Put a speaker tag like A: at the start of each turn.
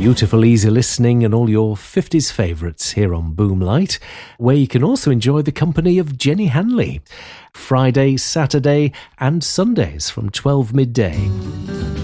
A: beautiful easy listening and all your 50s favourites here on Boomlight, where you can also enjoy the company of Jenny Hanley, Friday, Saturday and Sundays from 12 midday.